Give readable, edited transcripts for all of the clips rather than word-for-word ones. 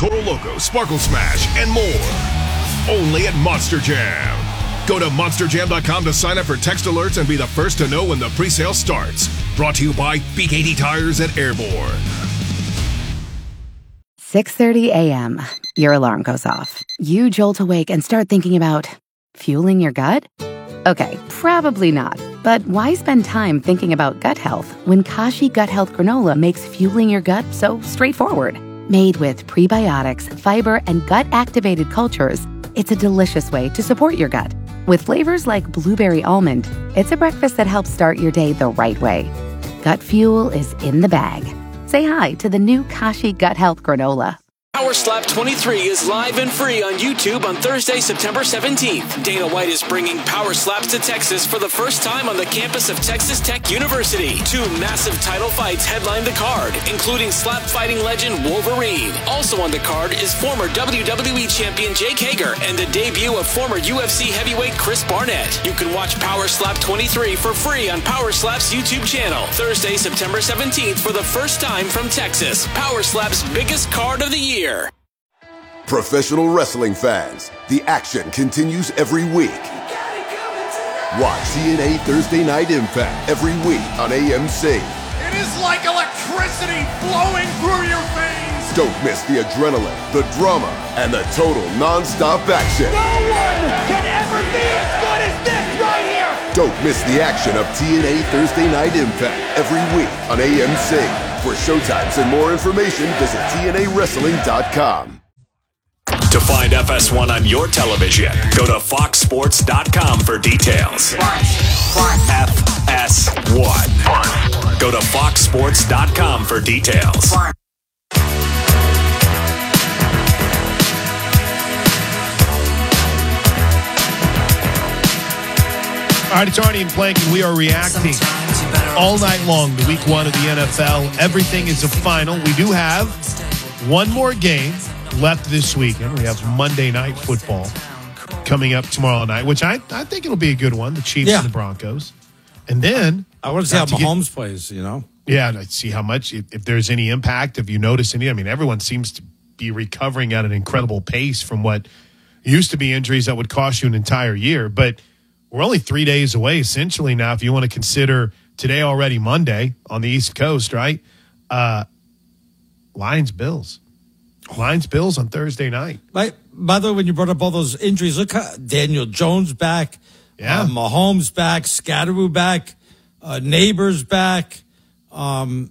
Toro Loco, Sparkle Smash, and more. Only at Monster Jam. Go to monsterjam.com to sign up for text alerts and be the first to know when the pre-sale starts. Brought to you by BKT Tires at Airborne. 6:30 a.m. Your alarm goes off. You jolt awake and start thinking about fueling your gut? Okay, probably not. But why spend time thinking about gut health when Kashi Gut Health Granola makes fueling your gut so straightforward? Made with prebiotics, fiber, and gut-activated cultures, it's a delicious way to support your gut. With flavors like blueberry almond, it's a breakfast that helps start your day the right way. Gut fuel is in the bag. Say hi to the new Kashi Gut Health Granola. Power Slap 23 is live and free on YouTube on Thursday, September 17th. Dana White is bringing Power Slaps to Texas for the first time on the campus of Texas Tech University. 2 massive title fights headline the card, including slap fighting legend Wolverine. Also on the card is former WWE champion Jake Hager and the debut of former UFC heavyweight Chris Barnett. You can watch Power Slap 23 for free on Power Slap's YouTube channel. Thursday, September 17th for the first time from Texas. Power Slap's biggest card of the year. Professional wrestling fans, the action continues every week. Watch TNA Thursday Night Impact every week on AMC. It is like electricity flowing through your veins. Don't miss the adrenaline, the drama, and the total non-stop action. No one can ever be as good as this right here. Don't miss the action of TNA Thursday Night Impact every week on AMC. For showtimes and more information, visit TNAWrestling.com. To find FS1 on your television, go to foxsports.com for details. FS1. Go to foxsports.com for details. All right, it's Arnie and Plank, and we are reacting all night long to week 1 of the NFL. Everything is a final. We do have one more game left this weekend. We have Monday Night Football coming up tomorrow night, which I think it'll be a good one, the Chiefs and the Broncos. And then I want to see how Mahomes plays, you know? Yeah, and see how much, if there's any impact, if you notice any. I mean, everyone seems to be recovering at an incredible pace from what used to be injuries that would cost you an entire year. But we're only 3 days away, essentially, now, if you want to consider today already Monday on the East Coast, right? Lions-Bills. Lions-Bills on Thursday night. By the way, when you brought up all those injuries, look how Daniel Jones back, Mahomes back, Scatteroo back, Neighbors back. Pretty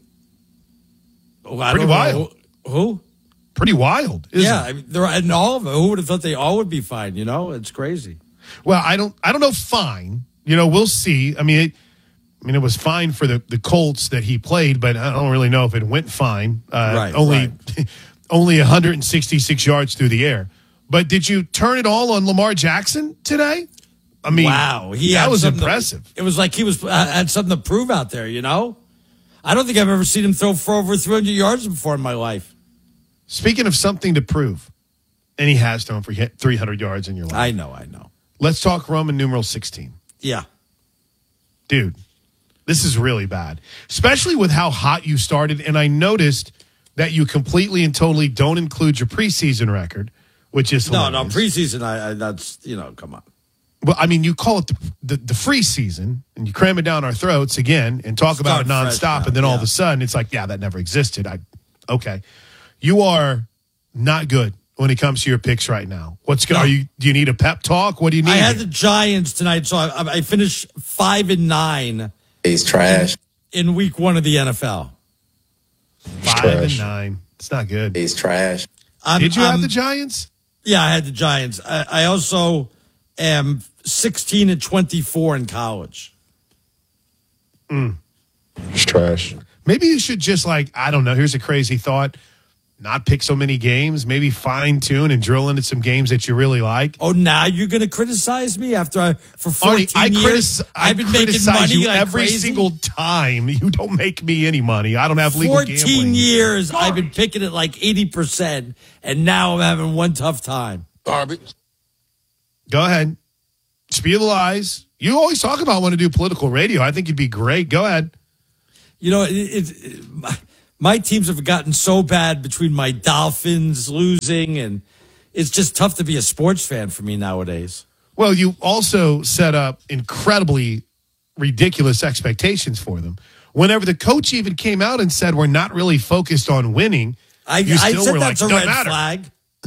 wild. Who? Pretty wild, isn't it? I mean, and all of them. Who would have thought they all would be fine? You know, it's crazy. Well, I don't know. Fine, you know, we'll see. I mean, it was fine for the Colts that he played, but I don't really know if it went fine. Only 166 yards through the air. But did you turn it all on Lamar Jackson today? I mean, wow, that was impressive. It was like he had something to prove out there, you know? I don't think I've ever seen him throw for over 300 yards before in my life. Speaking of something to prove, and he has thrown for 300 yards in your life. I know. Let's talk Roman numeral 16. Yeah. Dude, this is really bad, especially with how hot you started. And I noticed that you completely and totally don't include your preseason record, which is hilarious. No, preseason, I that's, you know, come on. Well, I mean, you call it the free season, and you cram it down our throats again and talk about it nonstop, and then all of a sudden it's like, yeah, that never existed. Okay. You are not good when it comes to your picks right now. Do you need a pep talk? What do you need? I had the Giants tonight, so I finished 5-9. He's trash. In week 1 of the NFL. 5-9. It's not good. He's trash. Did you have the Giants? Yeah, I had the Giants. I also am 16-24 in college. He's trash. Maybe you should just I don't know. Here's a crazy thought. Not pick so many games. Maybe fine tune and drill into some games that you really like. Oh, now you're going to criticize me for 14 years? I've been making money you every single time. You don't make me any money. I don't have legal gambling. 14 years I've been picking it 80%, and now I'm having one tough time. Garbage. Go ahead. Spiel the lies. You always talk about wanting to do political radio. I think you'd be great. Go ahead. You know, My teams have gotten so bad between my Dolphins losing, and it's just tough to be a sports fan for me nowadays. Well, you also set up incredibly ridiculous expectations for them. Whenever the coach even came out and said, we're not really focused on winning, I said that's a red flag.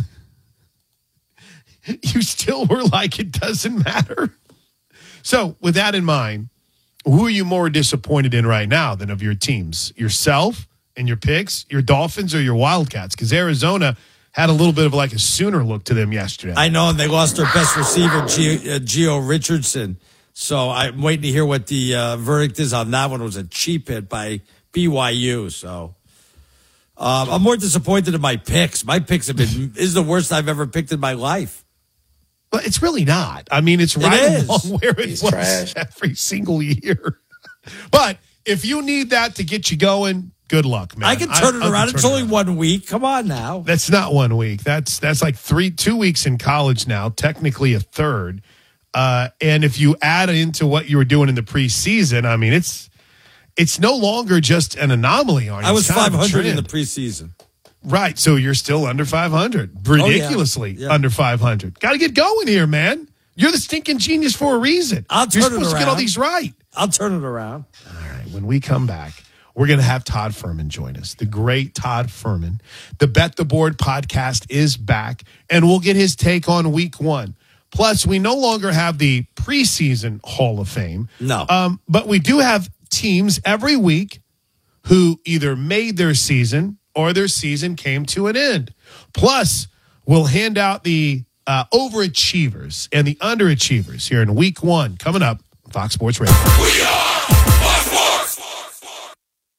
You still were like, it doesn't matter. So with that in mind, who are you more disappointed in right now than of your teams? Yourself and your picks, your Dolphins or your Wildcats? Because Arizona had a little bit of like a Sooner look to them yesterday. I know, and they lost their best receiver, Gio Richardson. So I'm waiting to hear what the verdict is on that one. It was a cheap hit by BYU. So I'm more disappointed in my picks. My picks have been is the worst I've ever picked in my life. But it's really not. I mean, it's right along where it was trash every single year. But if you need that to get you going, good luck, man. I can turn it around. It's only 1 week. Come on now. That's not 1 week. That's like 2 weeks in college now, technically a third. And if you add into what you were doing in the preseason, I mean, it's no longer just an anomaly. I was 500 in the preseason. Right. So you're still under 500. Ridiculously under 500. Got to get going here, man. You're the stinking genius for a reason. I'll turn it around. You're supposed to get all these right. I'll turn it around. All right. When we come back, we're going to have Todd Furman join us, the great Todd Furman. The Bet the Board podcast is back, and we'll get his take on week 1. Plus, we no longer have the preseason Hall of Fame. No. But we do have teams every week who either made their season or their season came to an end. Plus, we'll hand out the overachievers and the underachievers here in week 1 coming up on Fox Sports Radio. We are Fox Sports.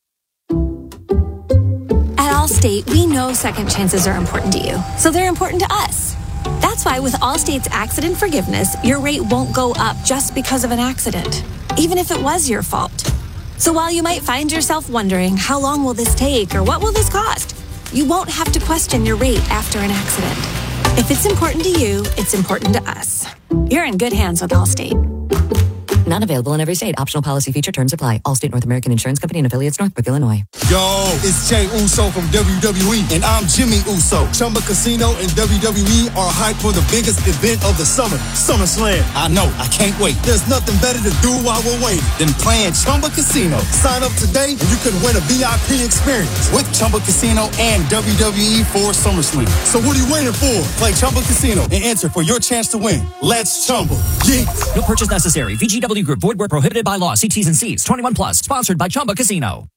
At Allstate, we know second chances are important to you, so they're important to us. That's why with Allstate's accident forgiveness, your rate won't go up just because of an accident, even if it was your fault. So while you might find yourself wondering, how long will this take or what will this cost? You won't have to question your rate after an accident. If it's important to you, it's important to us. You're in good hands with Allstate. Not available in every state. Optional policy feature terms apply. Allstate North American Insurance Company and affiliates, Northbrook, Illinois. Yo, it's Jey Uso from WWE, and I'm Jimmy Uso. Chumba Casino and WWE are hyped for the biggest event of the summer, SummerSlam. I know, I can't wait. There's nothing better to do while we're waiting than playing Chumba Casino. Sign up today, and you can win a VIP experience with Chumba Casino and WWE for SummerSlam. So what are you waiting for? Play Chumba Casino and enter for your chance to win. Let's Chumba. Yeah. No purchase necessary. VGW Group. Void where prohibited by law. See T's and C's. 21 plus. Sponsored by Chumba Casino.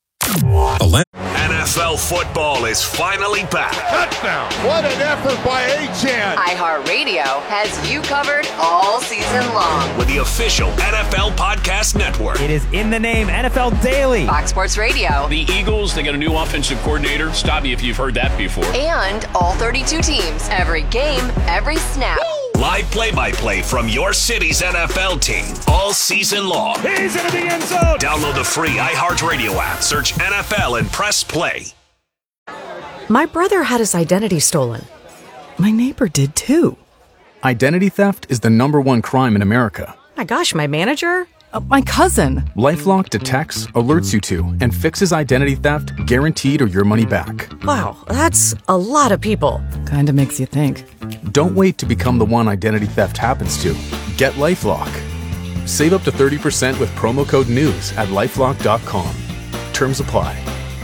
NFL football is finally back. Touchdown. What an effort by Achane. iHeartRadio has you covered all season long. With the official NFL Podcast Network. It is in the name, NFL Daily. Fox Sports Radio. The Eagles, they got a new offensive coordinator. Stop me if you've heard that before. And all 32 teams. Every game, every snap. Woo! Live play-by-play from your city's NFL team all season long. He's into the end zone. Download the free iHeartRadio app. Search NFL and press play. My brother had his identity stolen. My neighbor did too. Identity theft is the #1 crime in America. My gosh, my manager? My cousin. LifeLock detects, alerts you to, and fixes identity theft guaranteed or your money back. Wow, that's a lot of people. Kinda makes you think. Don't wait to become the one identity theft happens to. Get LifeLock. Save up to 30% with promo code NEWS at LifeLock.com. Terms apply.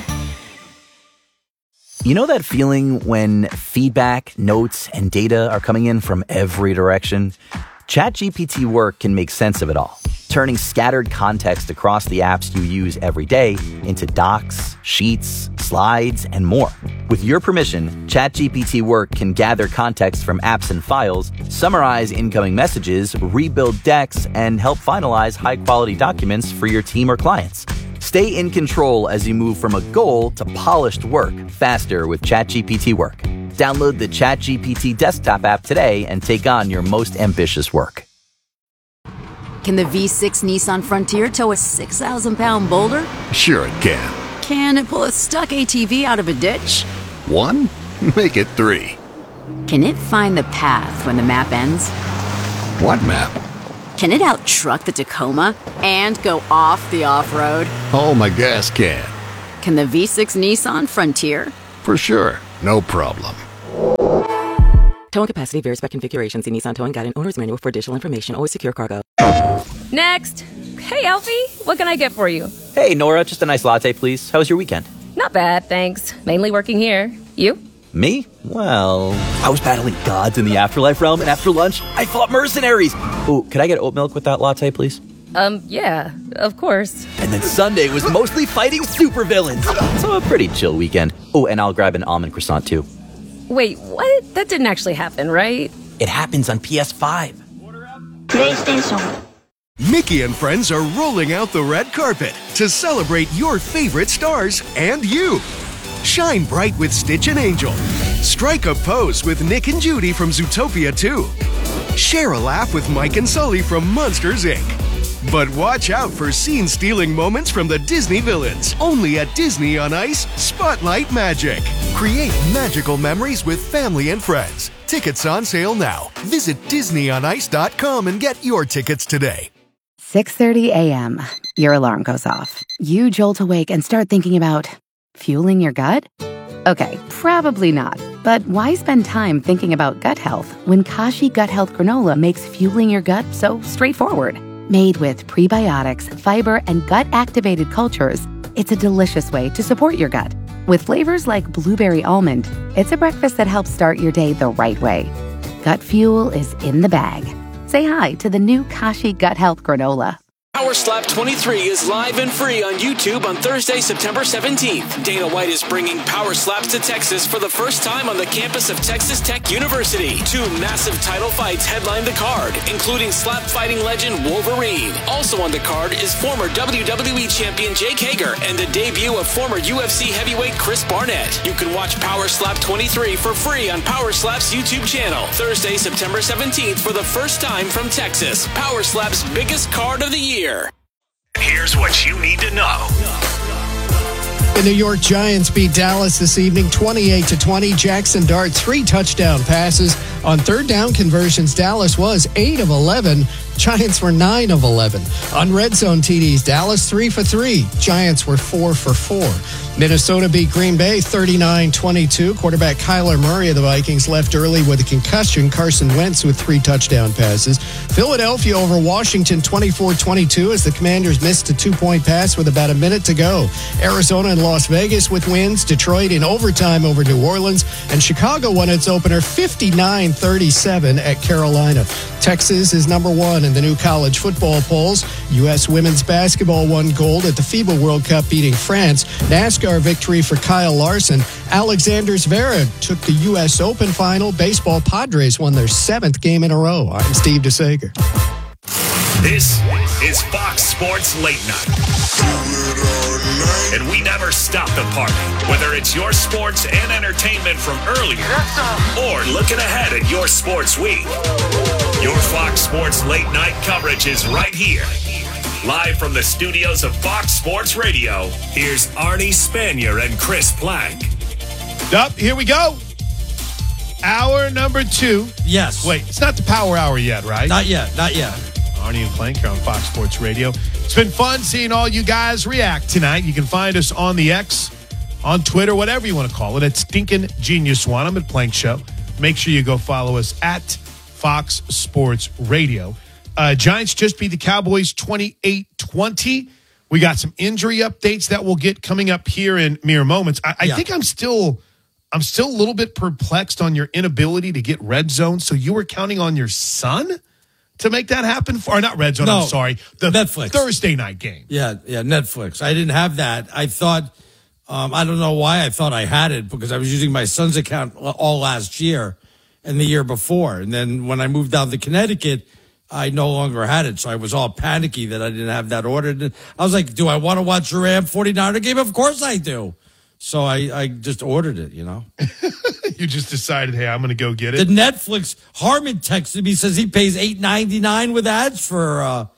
You know that feeling when feedback, notes, and data are coming in from every direction? ChatGPT Work can make sense of it all, turning scattered context across the apps you use every day into docs, sheets, slides, and more. With your permission, ChatGPT Work can gather context from apps and files, summarize incoming messages, rebuild decks, and help finalize high-quality documents for your team or clients. Stay in control as you move from a goal to polished work faster with ChatGPT Work. Download the ChatGPT desktop app today and take on your most ambitious work. Can the V6 Nissan Frontier tow a 6,000-pound boulder? Sure it can. Can it pull a stuck ATV out of a ditch? 1? Make it 3. Can it find the path when the map ends? What map? Can it out-truck the Tacoma and go off the off-road? Oh, my gas can. Can the V6 Nissan Frontier? For sure. No problem. Towing capacity varies by configuration. See Nissan Towing Guide and Owner's Manual for additional information. Always secure cargo. Next. Hey, Elfie. What can I get for you? Hey, Nora. Just a nice latte, please. How was your weekend? Not bad, thanks. Mainly working here. You? Me? Well, I was battling gods in the afterlife realm, and after lunch, I fought mercenaries. Ooh, could I get oat milk with that latte, please? Yeah, of course. And then Sunday was mostly fighting supervillains. So a pretty chill weekend. Oh, and I'll grab an almond croissant, too. Wait, what? That didn't actually happen, right? It happens on PS5. PlayStation. Mickey and friends are rolling out the red carpet to celebrate your favorite stars and you. Shine bright with Stitch and Angel. Strike a pose with Nick and Judy from Zootopia 2. Share a laugh with Mike and Sully from Monsters, Inc. But watch out for scene-stealing moments from the Disney villains. Only at Disney on Ice, Spotlight Magic. Create magical memories with family and friends. Tickets on sale now. Visit DisneyOnIce.com and get your tickets today. 6:30 a.m. Your alarm goes off. You jolt awake and start thinking about fueling your gut? Okay, probably not. But why spend time thinking about gut health when Kashi Gut Health Granola makes fueling your gut so straightforward? Made with prebiotics, fiber, and gut-activated cultures, it's a delicious way to support your gut. With flavors like blueberry almond, it's a breakfast that helps start your day the right way. Gut fuel is in the bag. Say hi to the new Kashi Gut Health Granola. Power Slap 23 is live and free on YouTube on Thursday, September 17th. Dana White is bringing Power Slaps to Texas for the first time on the campus of Texas Tech University. 2 massive title fights headline the card, including slap fighting legend Wolverine. Also on the card is former WWE champion Jake Hager and the debut of former UFC heavyweight Chris Barnett. You can watch Power Slap 23 for free on Power Slap's YouTube channel. Thursday, September 17th for the first time from Texas. Power Slap's biggest card of the year. Here's what you need to know. The New York Giants beat Dallas this evening 28-20. Jackson Dart 3 touchdown passes. On third down conversions, Dallas was 8 of 11. Giants were 9 of 11. On red zone TDs, Dallas 3 for 3. Giants were 4 for 4. Minnesota beat Green Bay 39-22. Quarterback Kyler Murray of the Vikings left early with a concussion. Carson Wentz with 3 touchdown passes. Philadelphia over Washington 24-22 as the Commanders missed a 2-point pass with about a minute to go. Arizona and Las Vegas with wins. Detroit in overtime over New Orleans. And Chicago won its opener 59-37 at Carolina. Texas is number 1 in the new college football polls. U.S. women's basketball won gold at the FIBA World Cup, beating France. NASCAR victory for Kyle Larson. Alexander Zverev took the U.S. Open final. Baseball Padres won their 7th game in a row. I'm Steve DeSager. This is Fox Sports Late Night. And we never stop the party, whether it's your sports and entertainment from earlier or looking ahead at your sports week. Your Fox Sports Late Night coverage is right here. Live from the studios of Fox Sports Radio, here's Arnie Spanier and Chris Plank. Up, here we go. Hour number 2. Yes. Wait, it's not the power hour yet, right? Not yet. Arnie and Plank here on Fox Sports Radio. It's been fun seeing all you guys react tonight. You can find us on the X, on Twitter, whatever you want to call it. It's Stinkin' Genius One. I'm at Plank Show. Make sure you go follow us at Fox Sports Radio. Giants just beat the Cowboys 28-20. We got some injury updates that we'll get coming up here in mere moments. I think I'm still a little bit perplexed on your inability to get red zone. So you were counting on your son to make that happen? Or not red zone, no, I'm sorry. The Netflix. Thursday night game. Yeah, Netflix. I didn't have that. I thought, I don't know why I thought I had it, because I was using my son's account all last year and the year before. And then when I moved down to Connecticut, I no longer had it. So I was all panicky that I didn't have that ordered. I was like, do I want to watch a Ram 49er game? Of course I do. So I just ordered it, you know. You just decided, hey, I'm going to go get it. The Netflix, Harmon texted me, says he pays $8.99 with ads for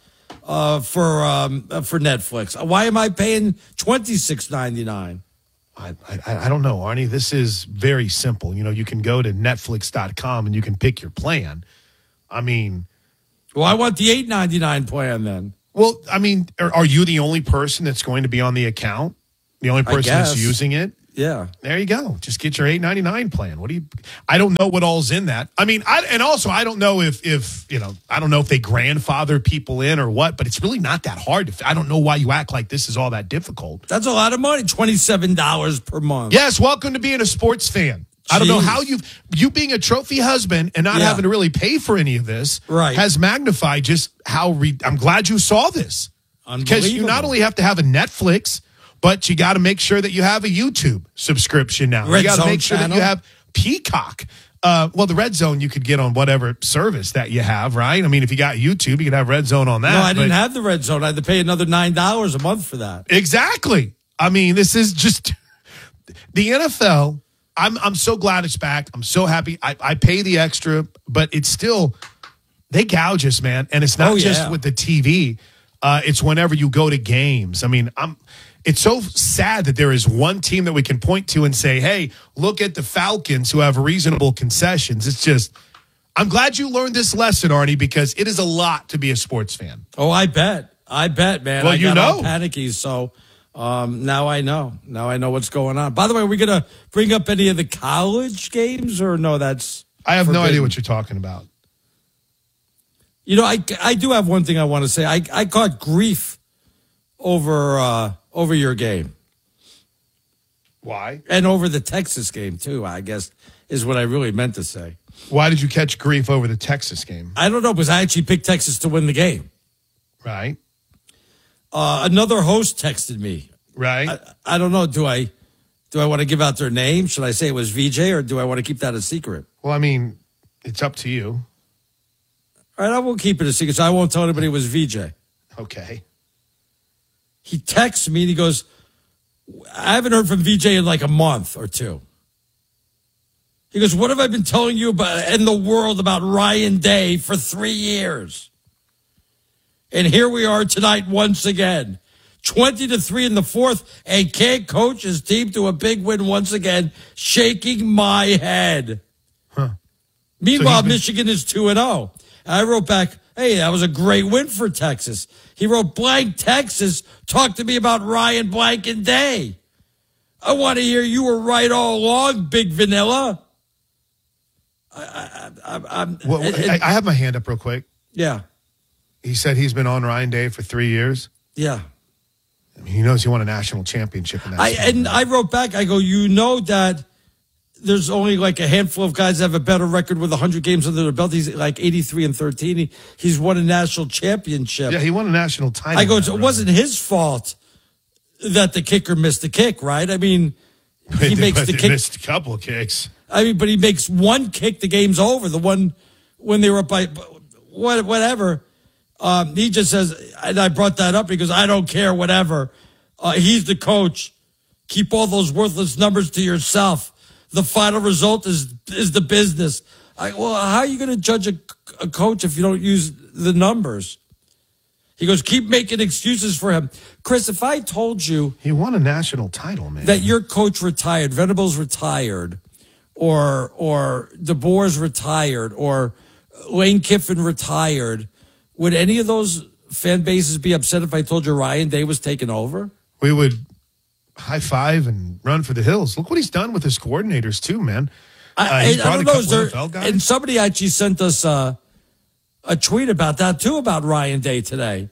Netflix. Why am I paying $26.99? I don't know, Arnie. This is very simple. You know, you can go to Netflix.com and you can pick your plan. I mean, well, I want the $8.99 plan then. Well, I mean, are you the only person that's going to be on the account? The only person that's using it. Yeah. There you go. Just get your $8.99 plan. I don't know what all's in that. I mean, I don't know if I don't know if they grandfather people in or what, but it's really not that hard. I don't know why you act like this is all that difficult. That's a lot of money, $27 per month. Yes, welcome to being a sports fan. I don't know how you being a trophy husband and not having to really pay for any of this has magnified just how I'm glad you saw this. Because you not only have to have a Netflix, but you got to make sure that you have a YouTube subscription now. You got to make sure that you have Peacock. Well, the Red Zone you could get on whatever service that you have, right? I mean, if you got YouTube, you could have Red Zone on that. No, I didn't have the Red Zone. I had to pay another $9 a month for that. Exactly. I mean, this is just the NFL. I'm so glad it's back. I'm so happy. I pay the extra, but it's still, they gouge us, man. And it's not just with the TV. It's whenever you go to games. I mean, it's so sad that there is one team that we can point to and say, hey, look at the Falcons who have reasonable concessions. It's just, I'm glad you learned this lesson, Arnie, because it is a lot to be a sports fan. Oh, I bet, man. Well, I got all panicky, so now I know. Now I know what's going on. By the way, are we going to bring up any of the college games or no, that's I have forbidden? No idea what you're talking about. You know, I do have one thing I want to say. I caught grief over your game. Why? And over the Texas game, too, I guess, is what I really meant to say. Why did you catch grief over the Texas game? I don't know, because I actually picked Texas to win the game. Right. Another host texted me. Right. I don't know. Do I want to give out their name? Should I say it was VJ, or do I want to keep that a secret? Well, I mean, it's up to you. All right, I won't keep it a secret, so I won't tell anybody it was VJ. Okay. He texts me and he goes, I haven't heard from VJ in like a month or two. He goes, what have I been telling you about in the world about Ryan Day for 3 years? And here we are tonight once again. 20-3 in the fourth, and can't coach his team to a big win once again, shaking my head. Huh. Meanwhile, Michigan is 2-0. I wrote back, hey, that was a great win for Texas. He wrote, blank Texas, talk to me about Ryan Blank and Day. I want to hear you were right all along, Big Vanilla. I have my hand up real quick. Yeah. He said he's been on Ryan Day for 3 years. Yeah. I mean, he knows he won a national championship in that. I wrote back, I go, you know that there's only like a handful of guys that have a better record with 100 games under their belt. He's like 83-13. He's won a national championship. Yeah, he won a national title. I go, it wasn't his fault that the kicker missed the kick, right? I mean, he makes the kick. Missed a couple of kicks. I mean, but he makes one kick, the game's over. The one when they were up by whatever. He just says, and I brought that up because I don't care, whatever. He's the coach. Keep all those worthless numbers to yourself. The final result is the business. Well, how are you going to judge a coach if you don't use the numbers? He goes, keep making excuses for him. Chris, if I told you... He won a national title, man. That your coach retired, Venables retired, or DeBoer's retired, or Lane Kiffin retired, would any of those fan bases be upset if I told you Ryan Day was taking over? We would high five and run for the hills. Look what he's done with his coordinators too, man. I don't know. And somebody actually sent us a tweet about that too, about Ryan Day today.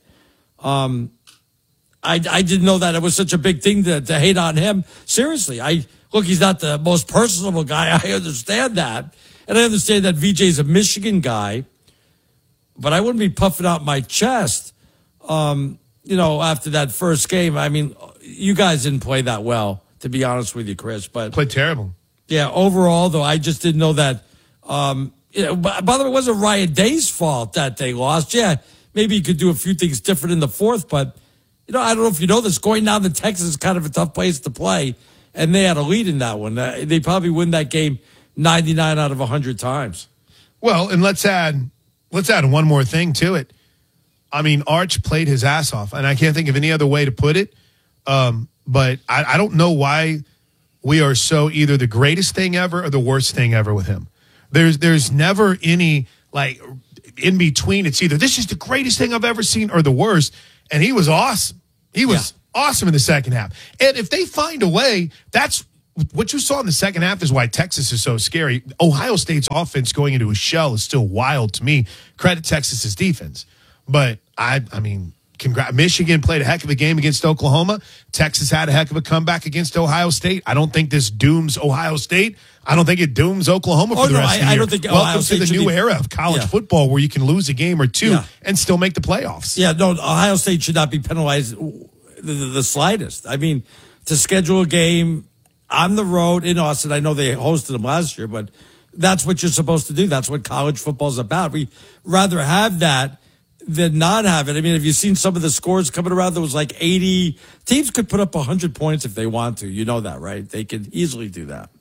I didn't know that it was such a big thing to hate on him. Seriously, look, he's not the most personable guy. I understand that, and I understand that VJ's a Michigan guy, but I wouldn't be puffing out my chest. After that first game, I mean, you guys didn't play that well, to be honest with you, Chris. But played terrible. Yeah, overall, though, I just didn't know that. By the way, it wasn't Ryan Day's fault that they lost. Yeah, maybe you could do a few things different in the fourth, but, I don't know if you know this. Going down to Texas is kind of a tough place to play, and they had a lead in that one. They probably win that game 99 out of 100 times. Well, and let's add one more thing to it. I mean, Arch played his ass off, and I can't think of any other way to put it. But I don't know why we are so either the greatest thing ever or the worst thing ever with him. There's never any, like, in between. It's either this is the greatest thing I've ever seen or the worst. And he was awesome. He was awesome in the second half. And if they find a way, that's what you saw in the second half is why Texas is so scary. Ohio State's offense going into a shell is still wild to me. Credit Texas's defense. But, I mean, Michigan played a heck of a game against Oklahoma. Texas had a heck of a comeback against Ohio State. I don't think this dooms Ohio State. I don't think it dooms Oklahoma for the rest of the year. I don't think Welcome to the new era of college football where you can lose a game or two and still make the playoffs. Yeah, no, Ohio State should not be penalized the slightest. I mean, to schedule a game on the road in Austin, I know they hosted them last year, but that's what you're supposed to do. That's what college football is about. We rather have that than not have it. I mean, have you seen some of the scores coming around? There was like 80 teams could put up 100 points if they want to. You know that, right? They could easily do that.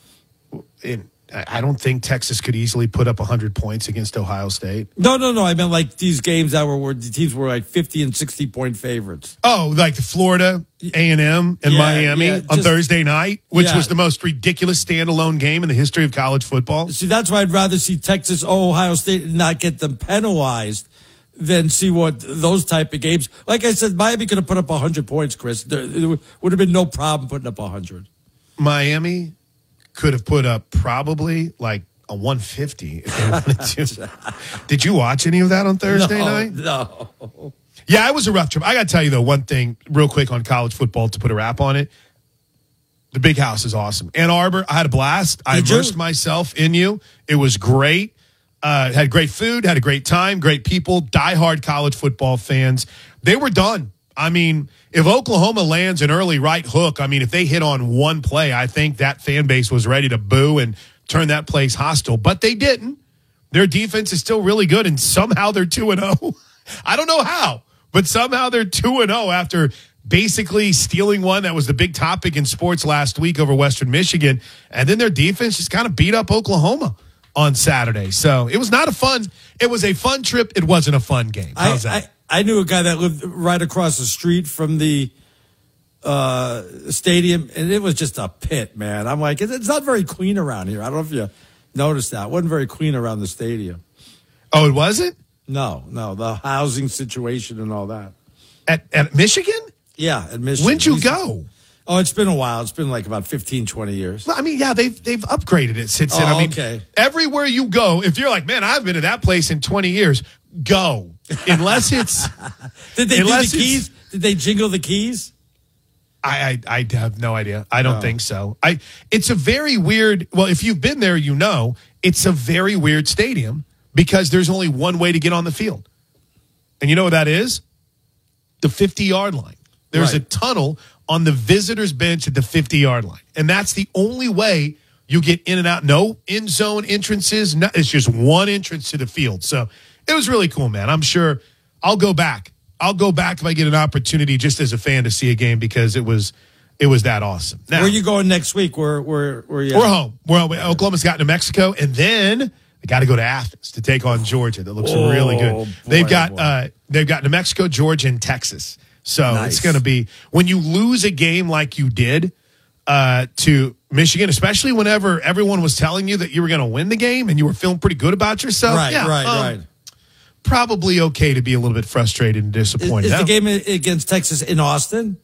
I don't think Texas could easily put up 100 points against Ohio State. No. I meant like these games that where the teams were like 50 and 60-point favorites. Oh, like the Florida, A&M, and Miami on Thursday night, which was the most ridiculous standalone game in the history of college football. See, that's why I'd rather see Texas, Ohio State, and not get them penalized than see what those type of games. Like I said, Miami could have put up 100 points, Chris. There would have been no problem putting up 100. Miami could have put up probably like a 150 if they wanted to. Did you watch any of that on Thursday night? No. Yeah, it was a rough trip. I got to tell you, though, one thing real quick on college football to put a wrap on it. The Big House is awesome. Ann Arbor, I had a blast. I immersed myself in you. It was great. Had great food, had a great time, great people, diehard college football fans. They were done. I mean, if Oklahoma lands an early right hook, I mean, if they hit on one play, I think that fan base was ready to boo and turn that place hostile. But they didn't. Their defense is still really good, and somehow they're 2-0. I don't know how, but somehow they're 2-0 after basically stealing one that was the big topic in sports last week over Western Michigan. And then their defense just kind of beat up Oklahoma on Saturday. So it was not a fun – it was a fun trip. It wasn't a fun game. How's that? I knew a guy that lived right across the street from the stadium, and it was just a pit, man. I'm like, it's not very clean around here. I don't know if you noticed that. It wasn't very clean around the stadium. Oh, it wasn't? No. The housing situation and all that. At Michigan? Yeah, at Michigan. When'd you go? Oh, it's been a while. It's been like about 15, 20 years. Well, I mean, yeah, they've upgraded it since then. I mean, everywhere you go, if you're like, man, I've been to that place in 20 years, go. Unless it's... Did they do the keys? Did they jingle the keys? I have no idea. I don't think so. It's a very weird... Well, if you've been there, you know, it's a very weird stadium because there's only one way to get on the field. And you know what that is? The 50-yard line. There's a tunnel on the visitor's bench at the 50-yard line. And that's the only way you get in and out. No end zone entrances. No, it's just one entrance to the field. So it was really cool, man. I'm sure I'll go back. I'll go back if I get an opportunity just as a fan to see a game because it was that awesome. Now, where are you going next week? Where you we're home. Oklahoma's got New Mexico, and then they got to go to Athens to take on Georgia. That looks really good. Boy, they've got New Mexico, Georgia, and Texas. So It's going to be when you lose a game like you did to Michigan, especially whenever everyone was telling you that you were going to win the game and you were feeling pretty good about yourself. Right. Probably okay to be a little bit frustrated and disappointed. Is the game against Texas in Austin?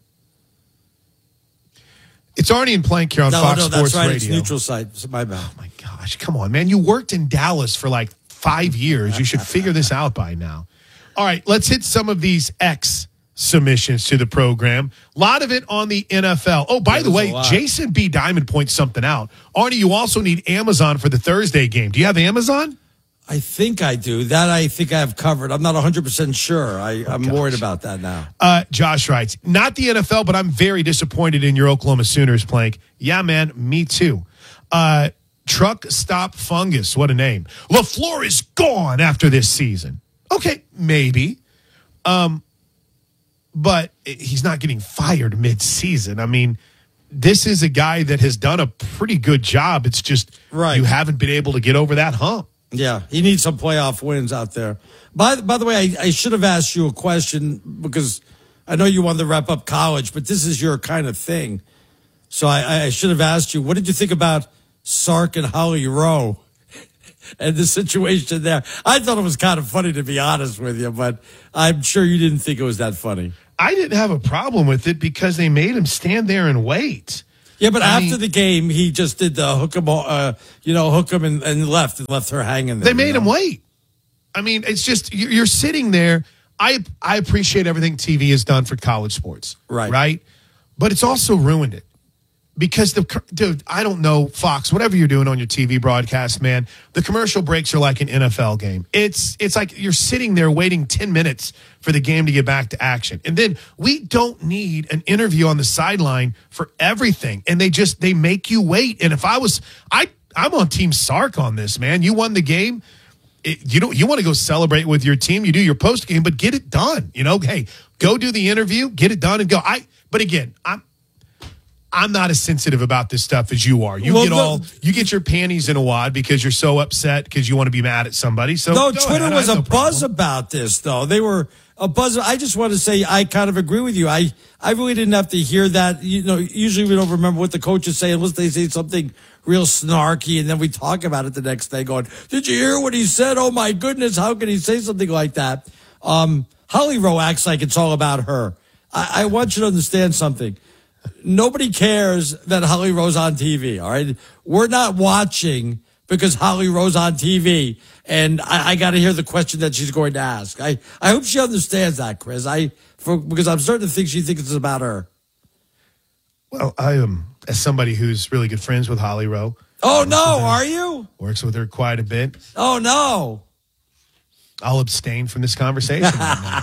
It's Arnie and Plank here on Fox Sports that's right. Radio. It's neutral site. It's my bad. Oh, my gosh. Come on, man. You worked in Dallas for like 5 years. You should figure this out by now. All right, let's hit some of these submissions to the program. A lot of it on the NFL. Oh, by the way, Jason B. Diamond points something out. Arnie, you also need Amazon for the Thursday game. Do you have Amazon? I think I do. That I think I have covered. I'm not 100% sure. I'm worried about that now. Josh writes, not the NFL, but I'm very disappointed in your Oklahoma Sooners, Plank. Yeah, man, me too. Truck Stop Fungus, what a name. LaFleur is gone after this season. Okay, maybe. But he's not getting fired mid-season. I mean, this is a guy that has done a pretty good job. It's just you haven't been able to get over that hump. Yeah, he needs some playoff wins out there. By the way, I should have asked you a question because I know you wanted to wrap up college, but this is your kind of thing. So I should have asked you, what did you think about Sark and Holly Rowe and the situation there? I thought it was kind of funny, to be honest with you, but I'm sure you didn't think it was that funny. I didn't have a problem with it because they made him stand there and wait. Yeah, but after the game, he just did the hook him and left her hanging there. They made him wait. I mean, it's just you're sitting there. I appreciate everything TV has done for college sports, right? But it's also ruined it because dude, I don't know, Fox, whatever you're doing on your TV broadcast, man, the commercial breaks are like an NFL game. It's like you're sitting there waiting 10 minutes for the game to get back to action. And then we don't need an interview on the sideline for everything. And they make you wait. And if I'm on Team Sark on this, man. You won the game. You want to go celebrate with your team. You do your post game, but get it done. Hey, go do the interview, get it done and go. But again, I'm not as sensitive about this stuff as you are. You get your panties in a wad because you're so upset because you want to be mad at somebody. So Twitter was a buzz about this, though. They were a buzz. I just want to say I kind of agree with you. I really didn't have to hear that. Usually we don't remember what the coaches say unless they say something real snarky, and then we talk about it the next day going, did you hear what he said? Oh, my goodness, how can he say something like that? Holly Rowe acts like it's all about her. I want you to understand something. Nobody cares that Holly Rowe's on TV, all right? We're not watching because Holly Rowe's on TV, and I got to hear the question that she's going to ask. I hope she understands that, Chris, because I'm starting to think she thinks it's about her. Well, I am, as somebody who's really good friends with Holly Rowe. Oh, no, are you? Works with her quite a bit. Oh, no. I'll abstain from this conversation right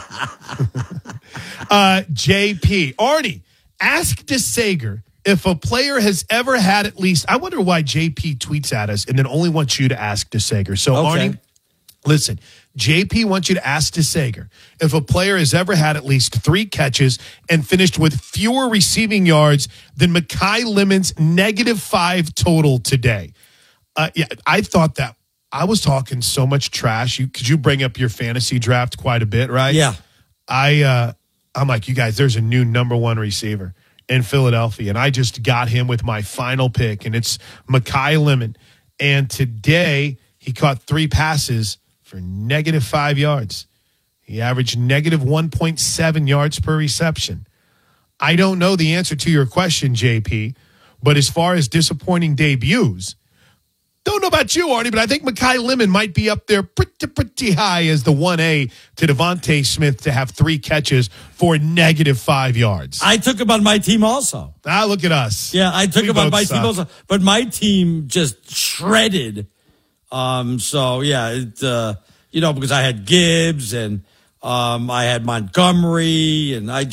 now. JP. Arnie, ask DeSager if a player has ever had at least, I wonder why JP tweets at us and then only wants you to ask DeSager. So, okay. Arnie, listen, JP wants you to ask DeSager if a player has ever had at least 3 catches and finished with fewer receiving yards than Mekhi Lemon's -5 total today. Yeah, I thought that. I was talking so much trash. Could you bring up your fantasy draft quite a bit, right? Yeah. I'm like, you guys, there's a new number 1 receiver in Philadelphia, and I just got him with my final pick, and it's Mekhi Lemon. And today he caught 3 passes for -5 yards. He averaged -1.7 yards per reception. I don't know the answer to your question, JP, but as far as disappointing debuts, don't know about you, Arnie, but I think Mekhi Lemon might be up there pretty high as the 1A to Devontae Smith to have 3 catches for -5 yards. I took him on my team also. Look at us. Yeah, I took him on my team also. But my team just shredded. So, yeah, because I had Gibbs and I had Montgomery and I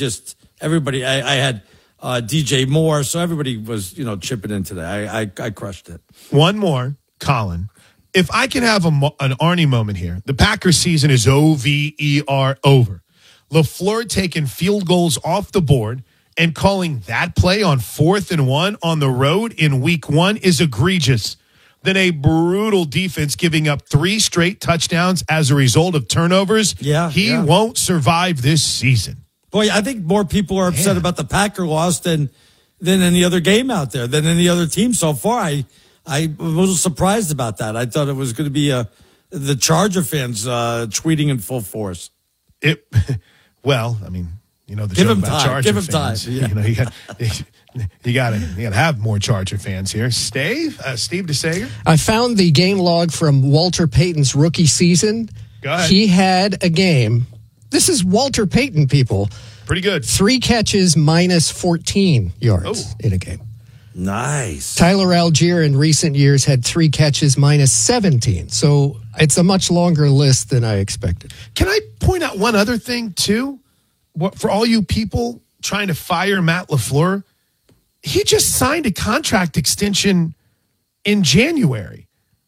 had DJ Moore. So everybody was, chipping in today. I crushed it. One more. Colin, if I can have an Arnie moment here, the Packers season is over. LaFleur taking field goals off the board and calling that play on 4th and 1 on the road in week 1 is egregious. Then a brutal defense giving up 3 straight touchdowns as a result of turnovers. He won't survive this season. Boy, I think more people are upset about the Packer loss than any other game out there, than any other team so far. I was surprised about that. I thought it was going to be the Charger fans tweeting in full force. Well, I mean, the give joke him about time. Charger Give him fans. time. Yeah. You got to have more Charger fans here. Steve DeSager. I found the game log from Walter Payton's rookie season. Go ahead. He had a game. This is Walter Payton, people. Pretty good. 3 catches, -14 yards in a game. Nice. Tyler Algier in recent years had 3 catches, -17. So it's a much longer list than I expected. Can I point out one other thing, too? For all you people trying to fire Matt LaFleur, he just signed a contract extension in January.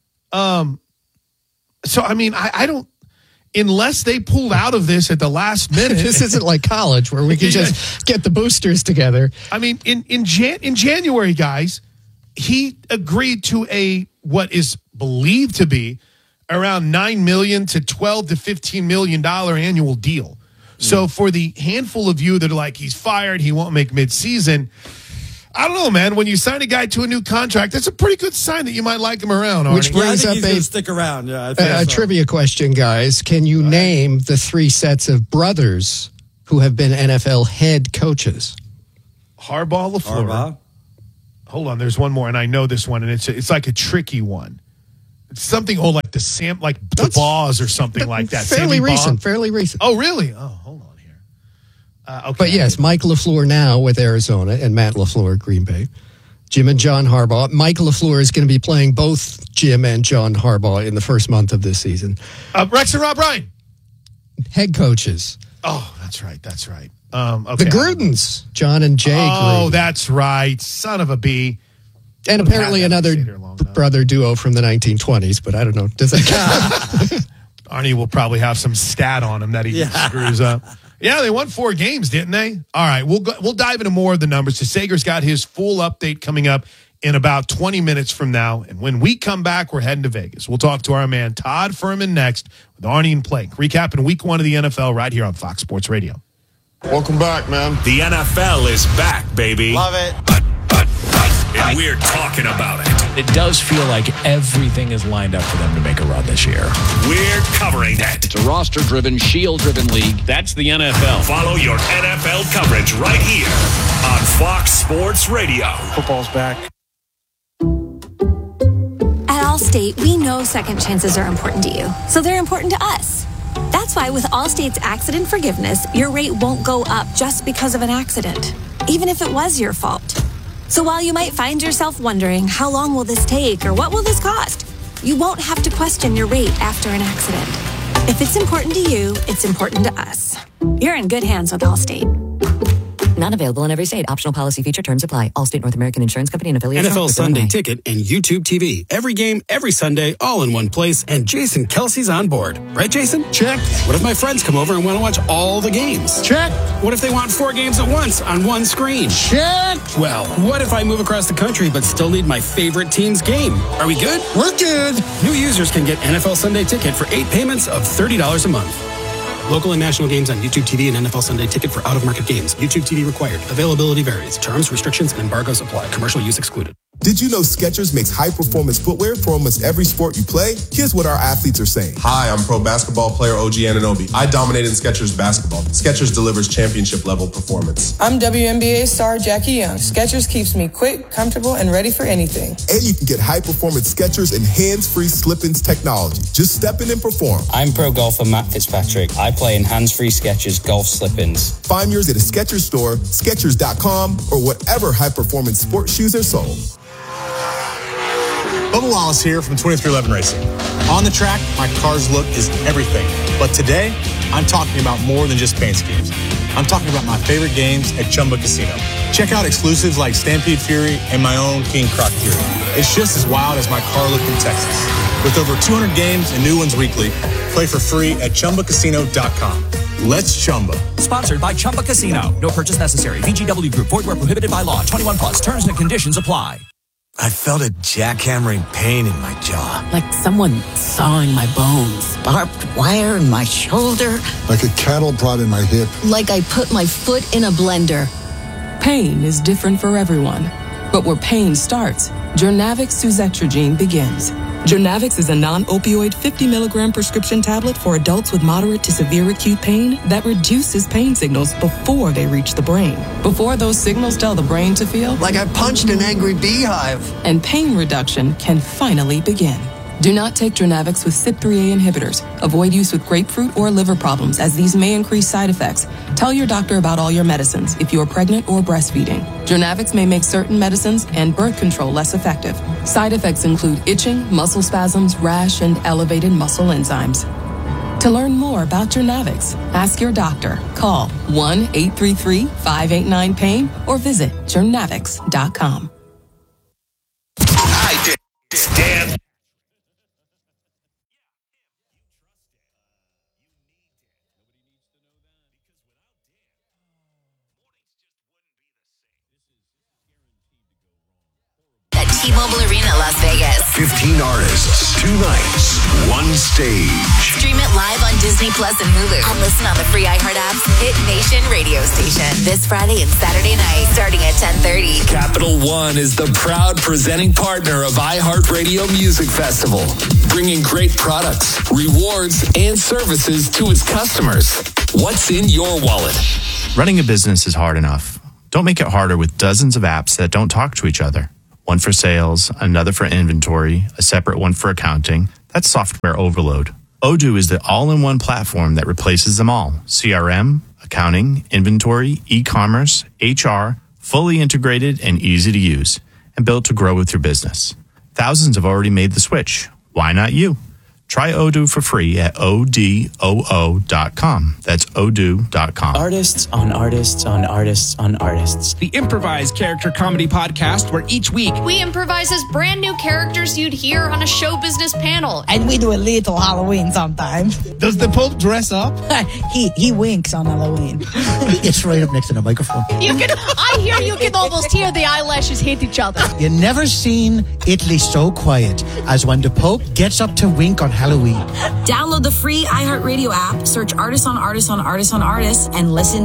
So, I mean, I don't, unless they pulled out of this at the last minute. This isn't like college where we can just get the boosters together. I mean, in January, guys, he agreed to what is believed to be around $9 million to $12 to $15 million annual deal. So for the handful of you that are like, he's fired, he won't make midseason, I don't know, man. When you sign a guy to a new contract, that's a pretty good sign that you might like him around, Arnie. Which brings I think up he's going to stick around. Yeah, a trivia question, guys. Can you name the 3 sets of brothers who have been NFL head coaches. Harbaugh, LaFleur. Harbaugh. Hold on, there's one more, and I know this one, and it's like a tricky one. It's something like the Boz or something like that. Fairly recent. Oh, really? Oh, hold on here. Okay. But yes, Mike LaFleur now with Arizona and Matt LaFleur at Green Bay. Jim and John Harbaugh. Mike LaFleur is going to be playing both Jim and John Harbaugh in the first month of this season. Rex and Rob Ryan. Head coaches. Oh, that's right. Okay. The Grudens, John and Jay Oh, Gruden. that's right. Son of a B. And apparently another brother duo from the 1920s, but I don't know. Does that count? Arnie will probably have some stat on him that he screws up. Yeah, they won 4 games, didn't they? All right, we'll dive into more of the numbers. Sager's got his full update coming up in about 20 minutes from now. And when we come back, we're heading to Vegas. We'll talk to our man Todd Furman next with Arnie and Plank, recapping week 1 of the NFL right here on Fox Sports Radio. Welcome back, man. The NFL is back, baby. Love it. And we're talking about it. It does feel like everything is lined up for them to make a run this year. We're covering it. It's a roster-driven, shield-driven league. That's the NFL. Follow your NFL coverage right here on Fox Sports Radio. Football's back. At Allstate, we know second chances are important to you, so they're important to us. That's why with Allstate's accident forgiveness, your rate won't go up just because of an accident, even if it was your fault. So while you might find yourself wondering, how long will this take or what will this cost? You won't have to question your rate after an accident. If it's important to you, it's important to us. You're in good hands with Allstate. Not available in every state. Optional policy feature terms apply. Allstate North American Insurance Company and affiliates. NFL Sunday Ticket and YouTube TV. Every game, every Sunday, all in one place. And Jason Kelsey's on board. Right, Jason? Check. What if my friends come over and want to watch all the games? Check. What if they want 4 games at once on one screen? Check. Well, what if I move across the country but still need my favorite team's game? Are we good? We're good. New users can get NFL Sunday Ticket for 8 payments of $30 a month. Local and national games on YouTube TV and NFL Sunday Ticket for out-of-market games. YouTube TV required. Availability varies. Terms, restrictions, and embargoes apply. Commercial use excluded. Did you know Skechers makes high-performance footwear for almost every sport you play? Here's what our athletes are saying. Hi, I'm pro basketball player OG Anunoby. I dominated in Skechers basketball. Skechers delivers championship-level performance. I'm WNBA star Jackie Young. Skechers keeps me quick, comfortable, and ready for anything. And you can get high-performance Skechers and hands-free slip-ins technology. Just step in and perform. I'm pro golfer Matt Fitzpatrick. I play in hands-free Skechers golf slip-ins. Find yours at a Skechers store, Skechers.com, or whatever high-performance sports shoes are sold. Bubba Wallace here from 2311 Racing. On the track, my car's look is everything. But today, I'm talking about more than just paint schemes. I'm talking about my favorite games at Chumba Casino. Check out exclusives like Stampede Fury and my own King Croc Fury. It's just as wild as my car look in Texas. With over 200 games and new ones weekly, play for free at ChumbaCasino.com. Let's Chumba. Sponsored by Chumba Casino. No purchase necessary. VGW Group. Void where prohibited by law. 21 plus. Terms and conditions apply. I felt a jackhammering pain in my jaw. Like someone sawing my bones. Barbed wire in my shoulder. Like a cattle prod in my hip. Like I put my foot in a blender. Pain is different for everyone. But where pain starts, Journavx Suzetrigine begins. Journavx is a non-opioid 50-milligram prescription tablet for adults with moderate to severe acute pain that reduces pain signals before they reach the brain. Before those signals tell the brain to feel like I punched an angry beehive. And pain reduction can finally begin. Do not take Journavx with CYP3A inhibitors. Avoid use with grapefruit or liver problems, as these may increase side effects. Tell your doctor about all your medicines if you are pregnant or breastfeeding. Journavx may make certain medicines and birth control less effective. Side effects include itching, muscle spasms, rash, and elevated muscle enzymes. To learn more about Journavx, ask your doctor. Call 1-833-589-PAIN or visit journavx.com. I did. Stand. T-Mobile Arena, Las Vegas. 15 artists, 2 nights, 1 stage. Stream it live on Disney Plus and Hulu. And listen on the free iHeart app's Hit Nation radio station. This Friday and Saturday night, starting at 10:30. Capital One is the proud presenting partner of iHeartRadio Music Festival, bringing great products, rewards, and services to its customers. What's in your wallet? Running a business is hard enough. Don't make it harder with dozens of apps that don't talk to each other. One for sales, another for inventory, a separate one for accounting. That's software overload. Odoo is the all-in-one platform that replaces them all. CRM, accounting, inventory, e-commerce, HR, fully integrated and easy to use, and built to grow with your business. Thousands have already made the switch. Why not you? Try Odoo for free at odoo.com. That's odoo.com. Artists on artists on artists on artists. The improvised character comedy podcast where each week we improvise as brand new characters you'd hear on a show business panel. And we do a little Halloween sometimes. Does the Pope dress up? he winks on Halloween. He gets right up next to the microphone. I hear you can almost hear the eyelashes hit each other. You never seen Italy so quiet as when the Pope gets up to wink on Halloween. Download the free iHeartRadio app, search Artists on Artists on Artists on Artists, and listen